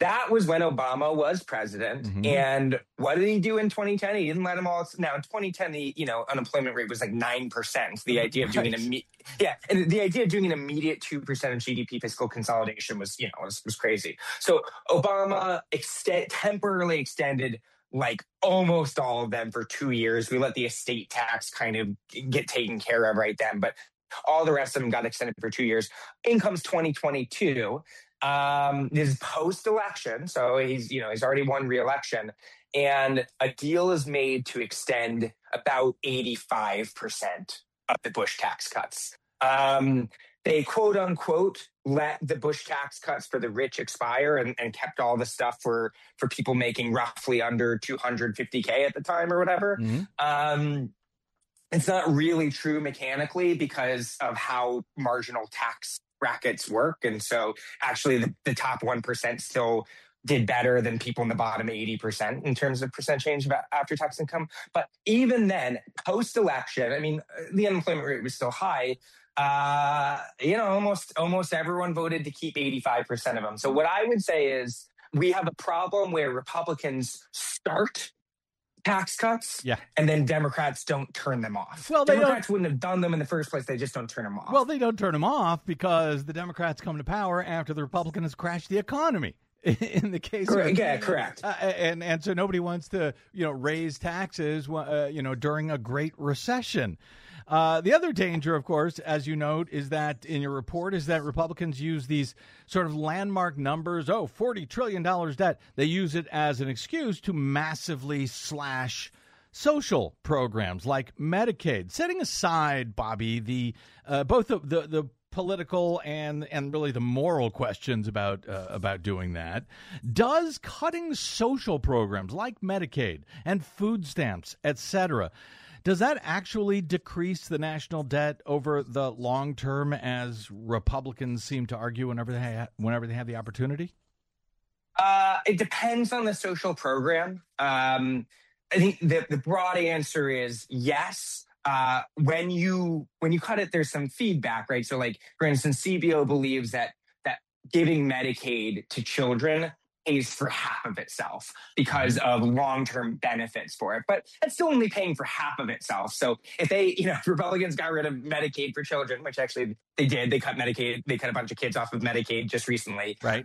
That was when Obama was president. Mm-hmm. And what did he do in 2010? He didn't let them all. Now in 2010, the unemployment rate was like 9%. The idea of doing an immediate 2% of GDP fiscal consolidation was crazy. So Obama temporarily extended like almost all of them for 2 years. We let the estate tax kind of get taken care of right then, but all the rest of them got extended for 2 years. In comes 2022. This is post-election, so he's already won re-election, and a deal is made to extend about 85% of the Bush tax cuts. They quote unquote let the Bush tax cuts for the rich expire and kept all the stuff for people making roughly under $250K at the time or whatever. Mm-hmm. It's not really true mechanically because of how marginal tax brackets work. And so actually the top 1% still did better than people in the bottom 80% in terms of percent change of after-tax income. But even then, post-election, I mean, the unemployment rate was still high. Almost everyone voted to keep 85% of them. So what I would say is we have a problem where Republicans start tax cuts, and then Democrats don't turn them off. Well, Democrats wouldn't have done them in the first place. They just don't turn them off. Well, they don't turn them off because the Democrats come to power after the Republicans crash the economy. In the case correct. of, correct. And so nobody wants to, raise taxes, during a great recession. The other danger, of course, as you note, is that in your report is that Republicans use these sort of landmark numbers. $40 trillion debt. They use it as an excuse to massively slash social programs like Medicaid. Setting aside, Bobby, the both the political and really the moral questions about doing that, does cutting social programs like Medicaid and food stamps, etc., does that actually decrease the national debt over the long term, as Republicans seem to argue whenever they have the opportunity? It depends on the social program. I think the broad answer is yes. When you cut it, there's some feedback, right? So, like, for instance, CBO believes that giving Medicaid to children pays for half of itself because of long-term benefits for it. But it's still only paying for half of itself. So if Republicans got rid of Medicaid for children, which actually they did, they cut Medicaid, they cut a bunch of kids off of Medicaid just recently. Right.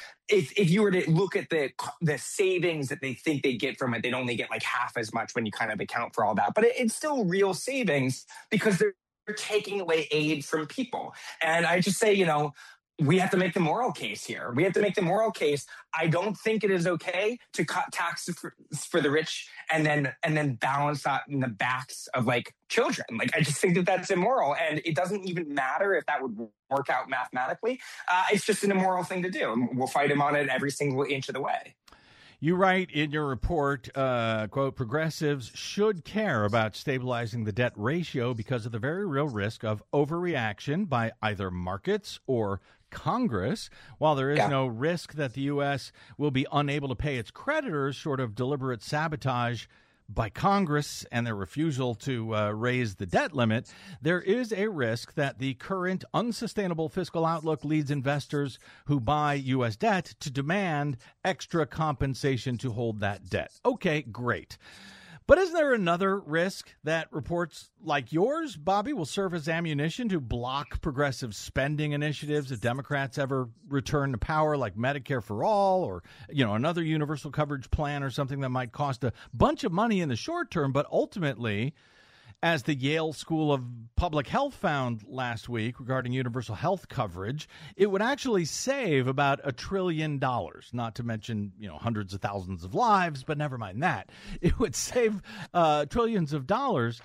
If you were to look at the savings that they think they get from it, they'd only get like half as much when you kind of account for all that. But it's still real savings because they're taking away aid from people. And I just say, we have to make the moral case here. We have to make the moral case. I don't think it is okay to cut taxes for the rich and then balance that in the backs of like children. Like, I just think that that's immoral, and it doesn't even matter if that would work out mathematically. It's just an immoral thing to do, and we'll fight him on it every single inch of the way. You write in your report, quote, progressives should care about stabilizing the debt ratio because of the very real risk of overreaction by either markets or Congress. While there is no risk that the U.S. will be unable to pay its creditors short of deliberate sabotage by Congress and their refusal to raise the debt limit, there is a risk that the current unsustainable fiscal outlook leads investors who buy U.S. debt to demand extra compensation to hold that debt. Okay, great. But isn't there another risk that reports like yours, Bobby, will serve as ammunition to block progressive spending initiatives if Democrats ever return to power, like Medicare for All or, another universal coverage plan or something that might cost a bunch of money in the short term, but ultimately, as the Yale School of Public Health found last week regarding universal health coverage, it would actually save about $1 trillion, not to mention, hundreds of thousands of lives, but never mind that. It would save trillions of dollars.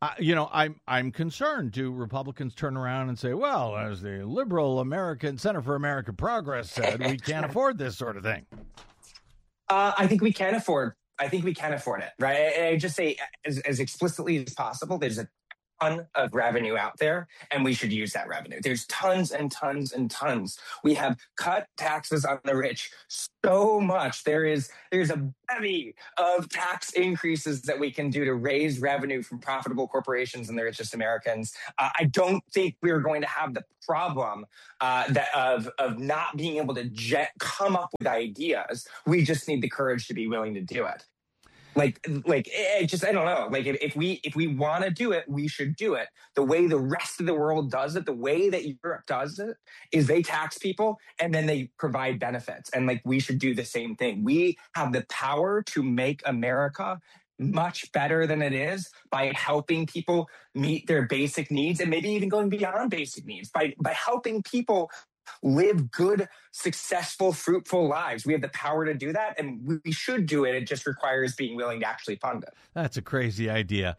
I'm concerned. Do Republicans turn around and say, well, as the liberal American Center for American Progress said, we can't afford this sort of thing? I think we can afford it, right? I just say as explicitly as possible, there's a ton of revenue out there, and we should use that revenue. There's tons and tons and tons. We have cut taxes on the rich so much. There's a bevy of tax increases that we can do to raise revenue from profitable corporations and the richest Americans. I don't think we're going to have the problem of not being able to come up with ideas. We just need the courage to be willing to do it. I don't know. Like if we want to do it, we should do it. The way the rest of the world does it, the way that Europe does it, is they tax people and then they provide benefits. And like we should do the same thing. We have the power to make America much better than it is by helping people meet their basic needs, and maybe even going beyond basic needs by helping people live good, successful, fruitful lives. We have the power to do that, and we should do it. It just requires being willing to actually fund it. That's a crazy idea.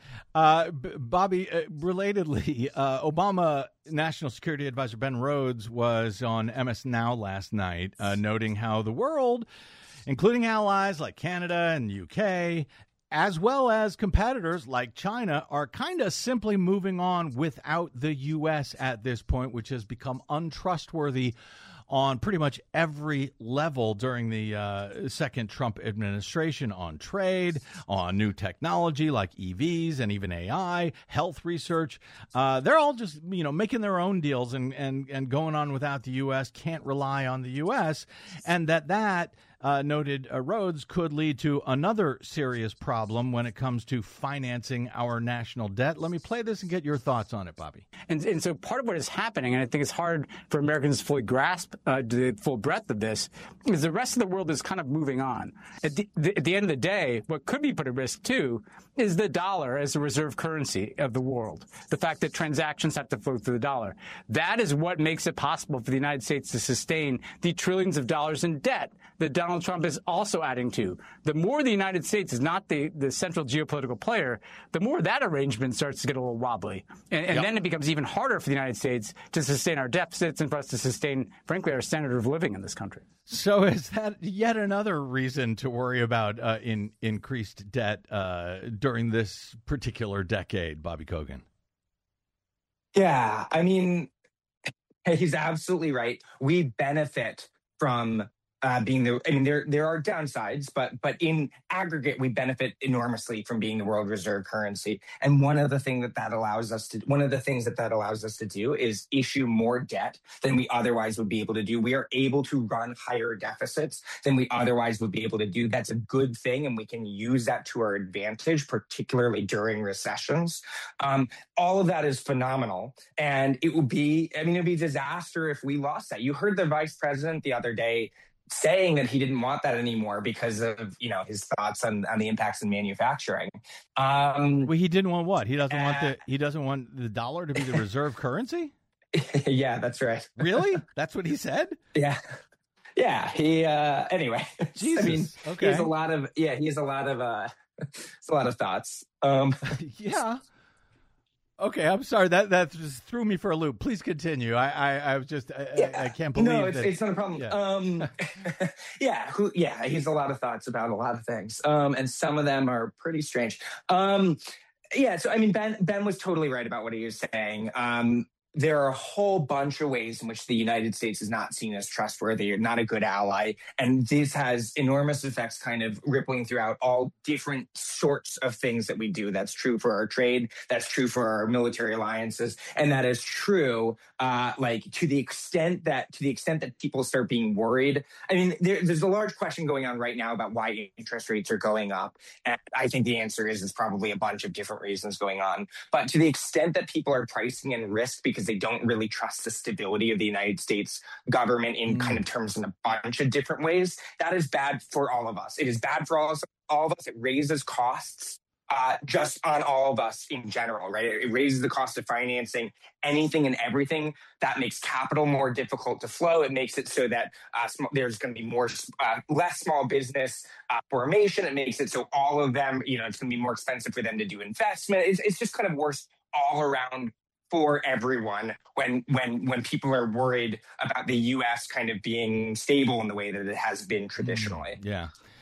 Bobby, relatedly, Obama National Security Advisor Ben Rhodes was on MS Now last night, noting how the world, including allies like Canada and the UK, as well as competitors like China, are kind of simply moving on without the U.S. at this point, which has become untrustworthy on pretty much every level during the second Trump administration, on trade, on new technology like EVs and even AI, health research. They're all just, making their own deals and going on without the U.S., can't rely on the U.S., and that noted Rhodes, could lead to another serious problem when it comes to financing our national debt. Let me play this and get your thoughts on it, Bobby. And so part of what is happening, and I think it's hard for Americans to fully grasp the full breadth of this, is the rest of the world is kind of moving on. At the end of the day, what could be put at risk, too, is the dollar as the reserve currency of the world. The fact that transactions have to flow through the dollar. That is what makes it possible for the United States to sustain the trillions of dollars in debt that Donald Trump is also adding to. The more the United States is not the central geopolitical player, the more that arrangement starts to get a little wobbly. And then it becomes even harder for the United States to sustain our deficits and for us to sustain, frankly, our standard of living in this country. So is that yet another reason to worry about increased debt during this particular decade, Bobby Kogan? Yeah, I mean, he's absolutely right. We benefit from there are downsides, but in aggregate, we benefit enormously from being the world reserve currency. And one of the things that allows us to do is issue more debt than we otherwise would be able to do. We are able to run higher deficits than we otherwise would be able to do. That's a good thing, and we can use that to our advantage, particularly during recessions. All of that is phenomenal, and it'd be a disaster if we lost that. You heard the vice president the other day saying that he didn't want that anymore because of his thoughts on the impacts in manufacturing. Well, he didn't want what? He doesn't want the dollar to be the reserve currency? Yeah, that's right. Really? That's what he said? Yeah. He anyway. Jesus. Okay. He has a lot of thoughts. Yeah. Okay, I'm sorry. That just threw me for a loop. Please continue. I was just I can't believe no, that. It's not a problem. Yeah. He has a lot of thoughts about a lot of things, and some of them are pretty strange. So Ben was totally right about what he was saying. There are a whole bunch of ways in which the United States is not seen as trustworthy or not a good ally. And this has enormous effects kind of rippling throughout all different sorts of things that we do. That's true for our trade. That's true for our military alliances. And that is true, to the extent that people start being worried. I mean, there's a large question going on right now about why interest rates are going up. And I think the answer is probably a bunch of different reasons going on. But to the extent that people are pricing in risk because they don't really trust the stability of the United States government in kind of terms in a bunch of different ways, that is bad for all of us. It is bad for all of us. It raises costs just on all of us in general, right? It raises the cost of financing anything and everything. That makes capital more difficult to flow. It makes it so that there's going to be less small business formation. It makes it so all of them, it's going to be more expensive for them to do investment. It's just kind of worse all around for everyone when people are worried about the U.S. kind of being stable in the way that it has been traditionally. Yeah.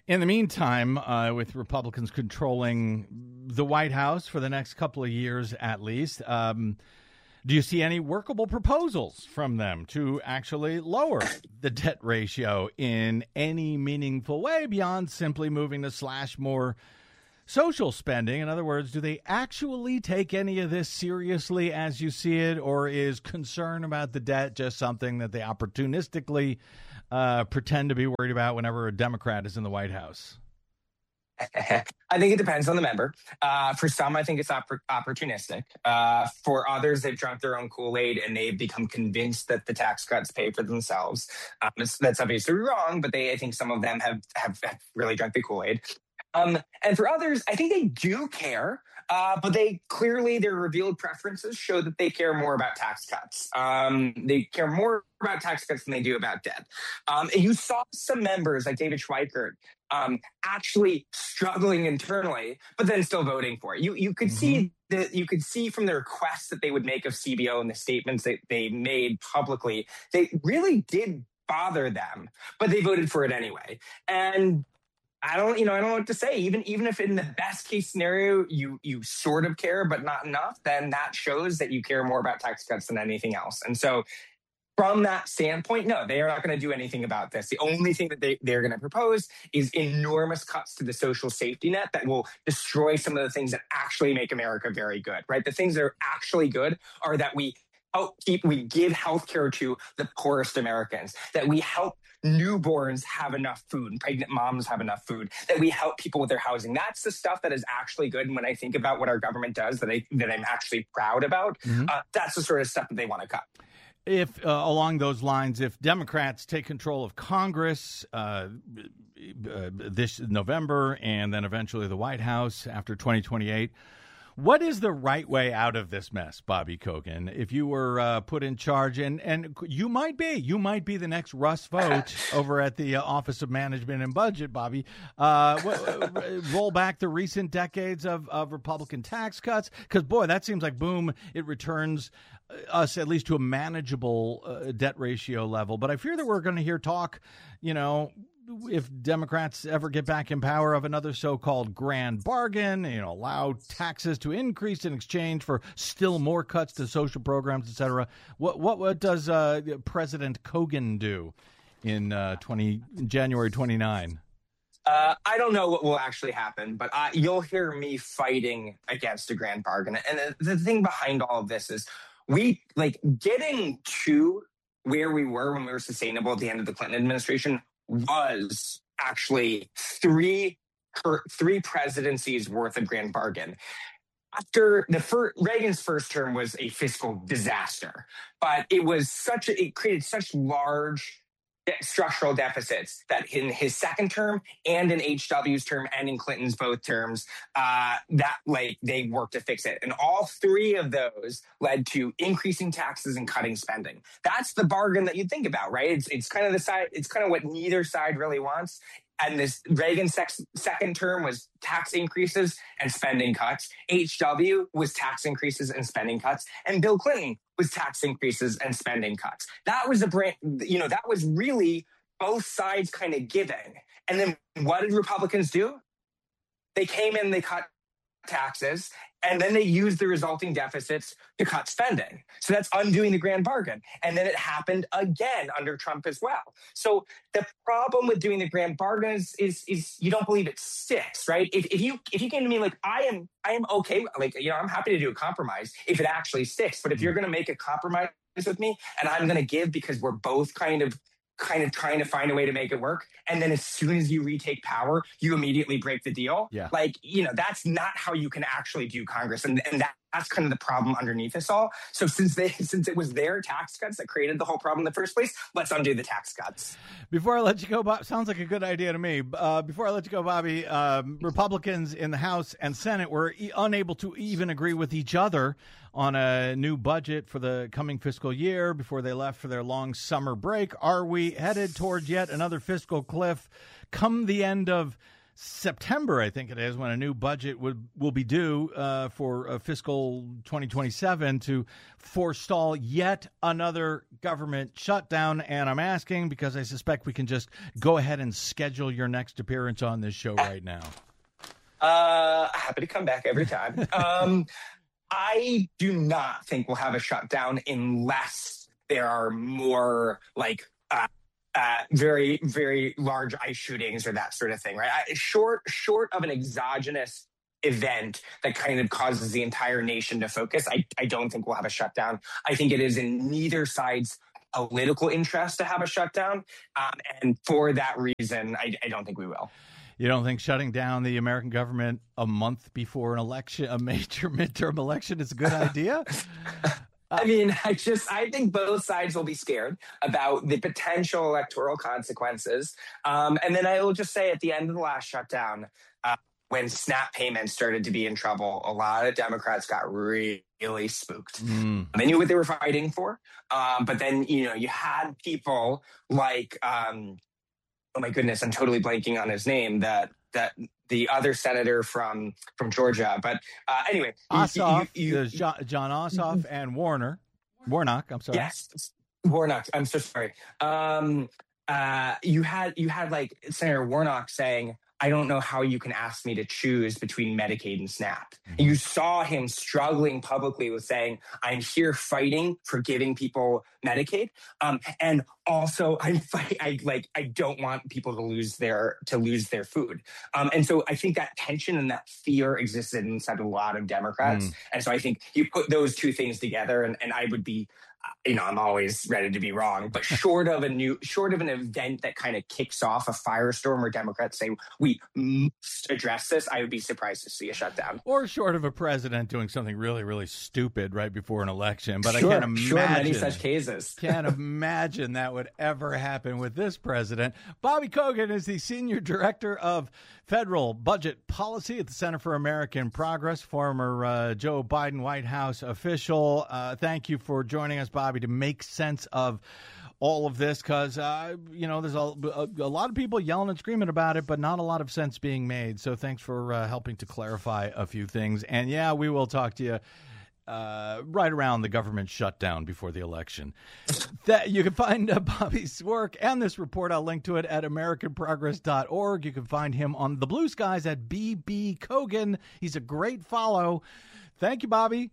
In the meantime, with Republicans controlling the White House for the next couple of years at least, do you see any workable proposals from them to actually lower the debt ratio in any meaningful way beyond simply moving to slash more social spending? In other words, do they actually take any of this seriously as you see it, or is concern about the debt just something that they opportunistically pretend to be worried about whenever a Democrat is in the White House? I think it depends on the member. For some, I think it's opportunistic. For others, they've drunk their own Kool-Aid and they've become convinced that the tax cuts pay for themselves. That's obviously wrong, but I think some of them have really drunk the Kool-Aid. And for others, I think they do care, but their revealed preferences show that they care more about tax cuts. They care more about tax cuts than they do about debt. And you saw some members like David Schweikert actually struggling internally, but then still voting for it. You could see that. You could see from the requests that they would make of CBO and the statements that they made publicly, they really did bother them, but they voted for it anyway. And I don't know what to say. Even if in the best case scenario you sort of care but not enough, then that shows that you care more about tax cuts than anything else. And so from that standpoint, no, they are not going to do anything about this. The only thing that they're going to propose is enormous cuts to the social safety net that will destroy some of the things that actually make America very good, right? The things that are actually good are that we give healthcare to the poorest Americans, that we help newborns have enough food and pregnant moms have enough food, that we help people with their housing. That's the stuff that is actually good. And when I think about what our government does that I'm actually proud about, that's the sort of stuff that they want to cut. If along those lines, if Democrats take control of Congress this November and then eventually the White House after 2028, what is the right way out of this mess, Bobby Kogan? If you were put in charge, and you might be the next Russ Vought over at the Office of Management and Budget, Bobby. Roll back the recent decades of Republican tax cuts, because boy, that seems like boom, it returns us at least to a manageable debt ratio level. But I fear that we're going to hear talk, if Democrats ever get back in power, of another so-called grand bargain, allow taxes to increase in exchange for still more cuts to social programs, et cetera. What does President Kogan do in January 29? I don't know what will actually happen, but you'll hear me fighting against a grand bargain. And the thing behind all of this is getting to where we were when we were sustainable at the end of the Clinton administration was actually three presidencies worth of grand bargain. After Reagan's first term was a fiscal disaster, but it created such large structural deficits that in his second term and in HW's term and in Clinton's both terms, they worked to fix it. And all three of those led to increasing taxes and cutting spending. That's the bargain that you think about, right? It's kind of what neither side really wants. And this Reagan's second term was tax increases and spending cuts. HW was tax increases and spending cuts. And Bill Clinton was tax increases and spending cuts. That was that was really both sides kind of giving. And then what did Republicans do? They came in, they cut taxes, and then they used the resulting deficits to cut spending. So that's undoing the grand bargain. And then it happened again under Trump as well. So the problem with doing the grand bargain is you don't believe it sticks, right? If you came to me like, I am okay, I'm happy to do a compromise if it actually sticks. But if you're going to make a compromise with me and I'm going to give because we're both kind of trying to find a way to make it work, and then as soon as you retake power, you immediately break the deal. Yeah. That's not how you can actually do Congress. And that's kind of the problem underneath this all. So since it was their tax cuts that created the whole problem in the first place, let's undo the tax cuts. Before I let you go, Bob, sounds like a good idea to me. Before I let you go, Bobby, Republicans in the House and Senate were unable to even agree with each other on a new budget for the coming fiscal year before they left for their long summer break. Are we headed towards yet another fiscal cliff come the end of September, I think it is, when a new budget will be due for fiscal 2027 to forestall yet another government shutdown. And I'm asking because I suspect we can just go ahead and schedule your next appearance on this show right now. Happy to come back every time. I do not think we'll have a shutdown unless there are more very, very large ICE shootings or that sort of thing, right? Short of an exogenous event that kind of causes the entire nation to focus, I don't think we'll have a shutdown. I think it is in neither side's political interest to have a shutdown. And for that reason, I don't think we will. You don't think shutting down the American government a month before an election, a major midterm election, is a good idea? I mean, I think both sides will be scared about the potential electoral consequences. And then I will just say at the end of the last shutdown, when SNAP payments started to be in trouble, a lot of Democrats got really spooked. They knew what they were fighting for. But then, you had people like, oh my goodness, I'm totally blanking on his name, that the other senator from Georgia. But anyway. Ossoff, John Ossoff and Warnock, I'm sorry. Yes, Warnock. I'm so sorry. You had like Senator Warnock saying, I don't know how you can ask me to choose between Medicaid and SNAP. Mm-hmm. You saw him struggling publicly with saying, I'm here fighting for giving people Medicaid. And also I don't want people to lose their food. And so I think that tension and that fear existed inside a lot of Democrats. And so I think you put those two things together and I would be, I'm always ready to be wrong, but short of an event that kind of kicks off a firestorm where Democrats say we must address this, I would be surprised to see a shutdown. Or short of a president doing something really, really stupid right before an election. But I can't imagine many such cases. Can't imagine that would ever happen with this president. Bobby Kogan is the Senior Director of Federal Budget Policy at the Center for American Progress, former Joe Biden White House official. Thank you for joining us, Bobby, to make sense of all of this, because, there's a lot of people yelling and screaming about it, but not a lot of sense being made. So thanks for helping to clarify a few things. And, yeah, we will talk to you right around the government shutdown before the election. That you can find Bobby's work and this report. I'll link to it at AmericanProgress.org. You can find him on the Blue Skies at BB Kogan. He's a great follow. Thank you, Bobby.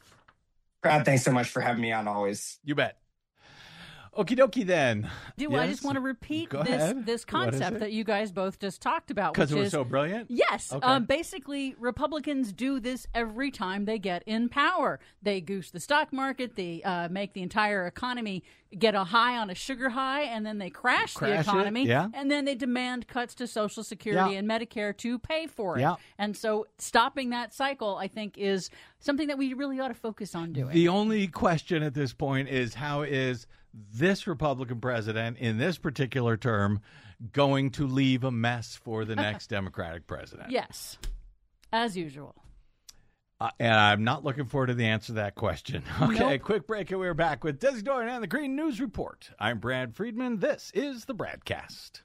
Brad, thanks so much for having me on always. You bet. Okie dokie then. I just want to repeat this concept that you guys both just talked about. Because it was so brilliant? Yes. Okay. Basically, Republicans do this every time they get in power. They goose the stock market. They make the entire economy get a high on a sugar high, and then they crash the economy. And then they demand cuts to Social Security and Medicare to pay for it. Yeah. And so stopping that cycle, I think, is something that we really ought to focus on doing. The only question at this point is, how is this Republican president in this particular term going to leave a mess for the next Democratic president? Yes, as usual. And I'm not looking forward to the answer to that question. Okay, Nope. Quick break, and we're back with Desi Doyen and the Green News Report. I'm Brad Friedman. This is the Bradcast.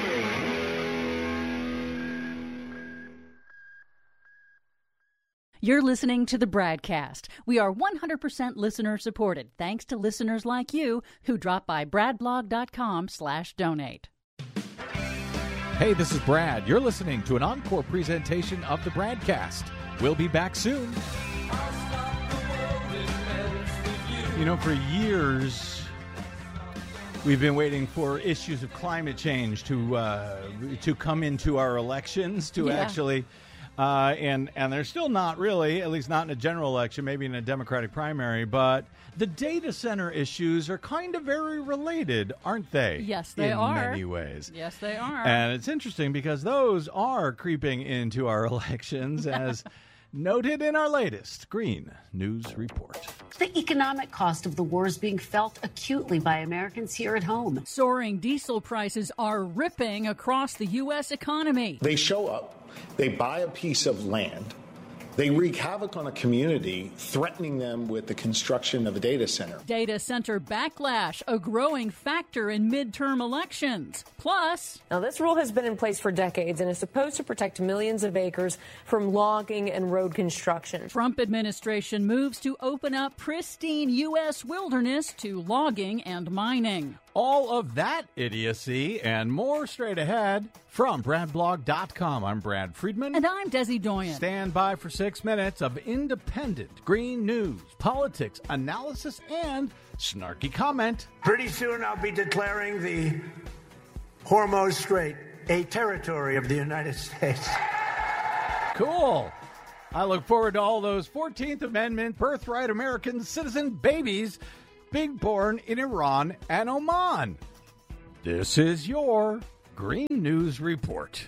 You're listening to the Bradcast. We are 100% listener supported, thanks to listeners like you who drop by bradblog.com/donate. Hey, this is Brad. You're listening to an encore presentation of the Bradcast. We'll be back soon. For years, we've been waiting for issues of climate change to come into our elections, to actually... and they're still not really, at least not in a general election, maybe in a Democratic primary, but the data center issues are kind of very related, aren't they? Yes, they are. In many ways. Yes, they are. And it's interesting because those are creeping into our elections, as noted in our latest Green News Report. The economic cost of the war is being felt acutely by Americans here at home. Soaring diesel prices are ripping across the U.S. economy. They show up, they buy a piece of land, They wreak havoc on a community, threatening them with the construction of a data center. Data center backlash, a growing factor in midterm elections. Plus, now this rule has been in place for decades and is supposed to protect millions of acres from logging and road construction. Trump administration moves to open up pristine U.S. wilderness to logging and mining. All of that idiocy and more straight ahead from BradBlog.com. I'm Brad Friedman. And I'm Desi Doyen. Stand by for 6 minutes of independent green news, politics, analysis, and snarky comment. Pretty soon I'll be declaring the Hormuz Strait a territory of the United States. Cool. I look forward to all those 14th Amendment birthright American citizen babies being born in Iran and Oman. This is your Green News Report.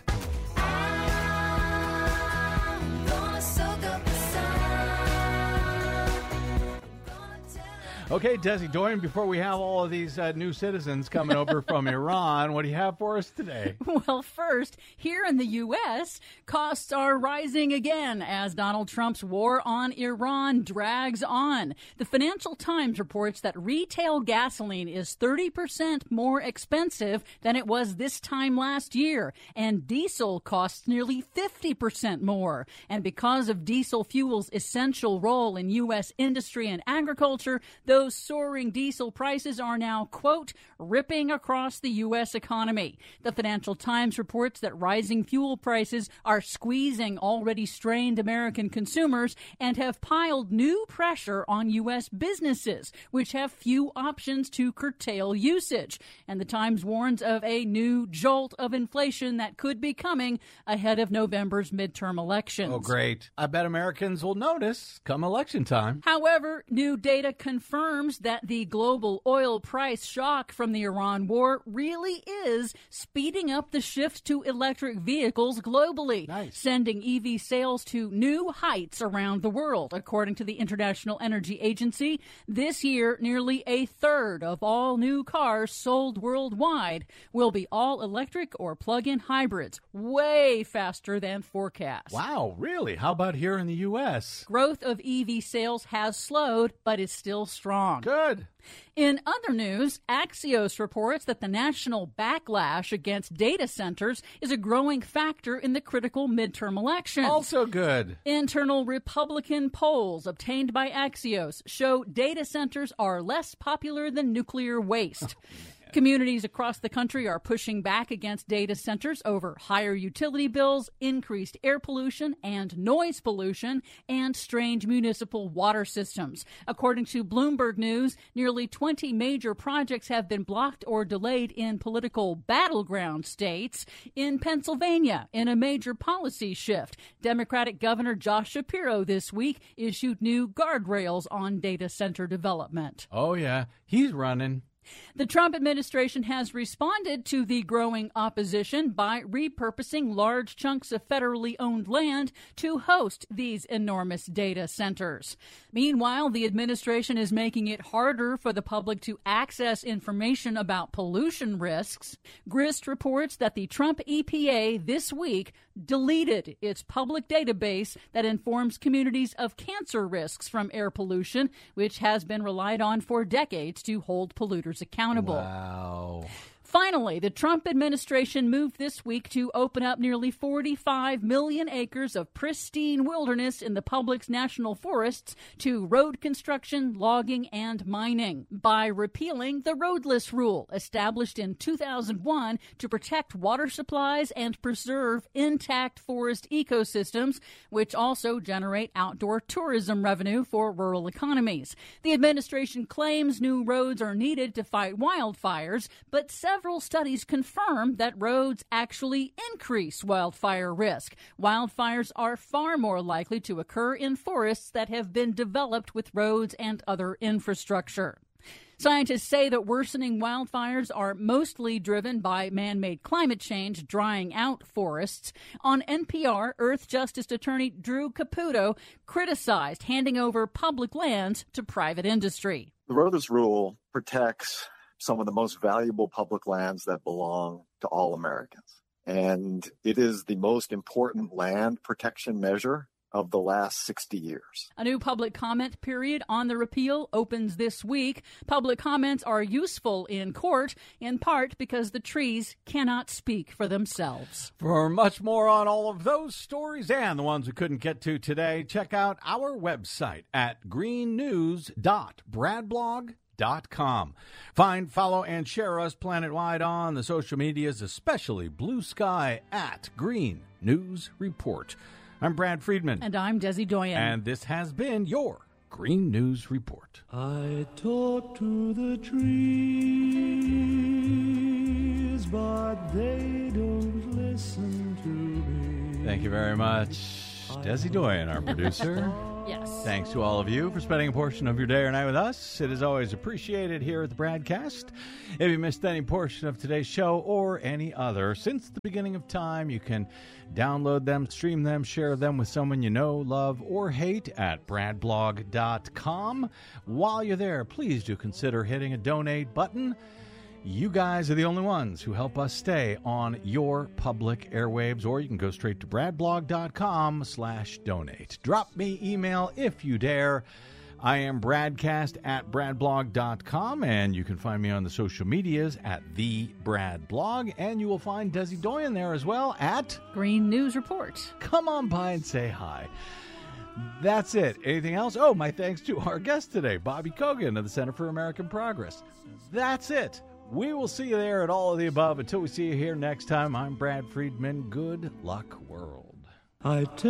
Okay, Desi Doyen, before we have all of these new citizens coming over from Iran, what do you have for us today? Well, first, here in the U.S., costs are rising again as Donald Trump's war on Iran drags on. The Financial Times reports that retail gasoline is 30% more expensive than it was this time last year, and diesel costs nearly 50% more. And because of diesel fuel's essential role in U.S. industry and agriculture, those soaring diesel prices are now, quote, ripping across the U.S. economy. The Financial Times reports that rising fuel prices are squeezing already strained American consumers and have piled new pressure on U.S. businesses, which have few options to curtail usage. And the Times warns of a new jolt of inflation that could be coming ahead of November's midterm elections. Oh, great. I bet Americans will notice come election time. However, new data confirms that the global oil price shock from the Iran war really is speeding up the shift to electric vehicles globally, sending EV sales to new heights around the world. According to the International Energy Agency, this year, nearly a third of all new cars sold worldwide will be all electric or plug-in hybrids, way faster than forecast. Wow, really? How about here in the U.S.? Growth of EV sales has slowed, but is still strong. Good. In other news, Axios reports that the national backlash against data centers is a growing factor in the critical midterm elections. Also good. Internal Republican polls obtained by Axios show data centers are less popular than nuclear waste. Communities across the country are pushing back against data centers over higher utility bills, increased air pollution and noise pollution, and strained municipal water systems. According to Bloomberg News, nearly 20 major projects have been blocked or delayed in political battleground states. In Pennsylvania, in a major policy shift, Democratic Governor Josh Shapiro this week issued new guardrails on data center development. Oh, yeah. He's running. The Trump administration has responded to the growing opposition by repurposing large chunks of federally owned land to host these enormous data centers. Meanwhile, the administration is making it harder for the public to access information about pollution risks. Grist reports that the Trump EPA this week deleted its public database that informs communities of cancer risks from air pollution, which has been relied on for decades to hold polluters accountable. Wow. Finally, the Trump administration moved this week to open up nearly 45 million acres of pristine wilderness in the public's national forests to road construction, logging, and mining by repealing the roadless rule established in 2001 to protect water supplies and preserve intact forest ecosystems, which also generate outdoor tourism revenue for rural economies. The administration claims new roads are needed to fight wildfires, but several studies confirm that roads actually increase wildfire risk. Wildfires are far more likely to occur in forests that have been developed with roads and other infrastructure. Scientists say that worsening wildfires are mostly driven by man-made climate change drying out forests. On NPR, Earth Justice Attorney Drew Caputo criticized handing over public lands to private industry. The roadless rule protects some of the most valuable public lands that belong to all Americans. And it is the most important land protection measure of the last 60 years. A new public comment period on the repeal opens this week. Public comments are useful in court, in part because the trees cannot speak for themselves. For much more on all of those stories and the ones we couldn't get to today, check out our website at greennews.bradblog.com. Find, follow, and share us planet-wide on the social medias, especially Blue Sky at Green News Report. I'm Brad Friedman. And I'm Desi Doyen. And this has been your Green News Report. I talk to the trees, but they don't listen to me. Thank you very much, Desi Doyen, our producer. Yes. Thanks to all of you for spending a portion of your day or night with us. It is always appreciated here at the Bradcast. If you missed any portion of today's show or any other since the beginning of time, you can download them, stream them, share them with someone you know, love, or hate at bradblog.com. While you're there, please do consider hitting a donate button. You guys are the only ones who help us stay on your public airwaves, or you can go straight to bradblog.com/donate. Drop me email if you dare. I am bradcast@bradblog.com, and you can find me on the social medias at the Bradblog, and you will find Desi Doyen there as well at Green News Report. Come on by and say hi. That's it. Anything else? Oh, my thanks to our guest today, Bobby Kogan of the Center for American Progress. That's it. We will see you there at all of the above. Until we see you here next time, I'm Brad Friedman. Good luck, world.